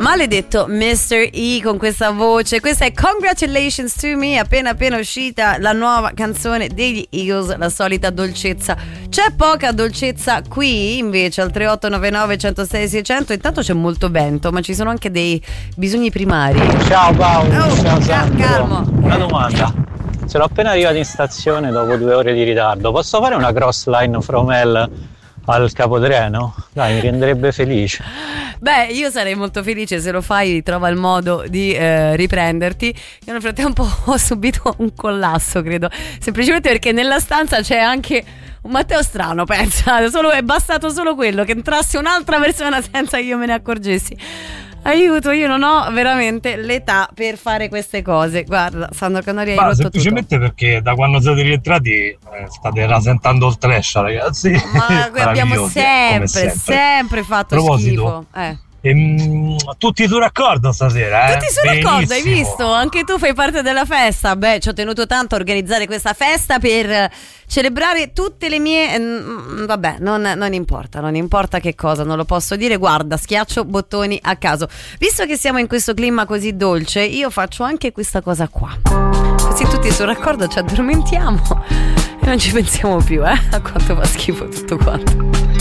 Maledetto Mr. E con questa voce. Questa è Congratulations to Me, appena uscita la nuova canzone degli Eagles, la solita dolcezza. C'è poca dolcezza qui invece al 3899 106 600. Intanto c'è molto vento, ma ci sono anche dei bisogni primari. Ciao Paolo, ciao Sandro. Calmo. Una domanda: sono appena arrivato in stazione dopo 2 ore di ritardo, posso fare una cross line from hell al capotreno? Dai, mi renderebbe felice. Beh, io sarei molto felice se lo fai, trova il modo di riprenderti. Io nel frattempo ho subito un collasso, credo, semplicemente perché nella stanza c'è anche un Matteo strano, pensa, è bastato solo quello, che entrasse un'altra persona senza che io me ne accorgessi. Aiuto, io non ho veramente l'età per fare queste cose. Guarda, Sandro Canori, hai rotto semplicemente tutto. Perché da quando siete rientrati state rasentando il trash, ragazzi. Ma abbiamo sempre fatto schifo. Tutti su raccordo stasera, Tutti su raccordo, hai visto? Anche tu fai parte della festa. Beh, ci ho tenuto tanto a organizzare questa festa per celebrare tutte le mie vabbè, non importa che cosa, non lo posso dire. Guarda, schiaccio bottoni a caso. Visto che siamo in questo clima così dolce, io faccio anche questa cosa qua. Così tutti su raccordo ci addormentiamo e non ci pensiamo più, a quanto fa schifo tutto quanto.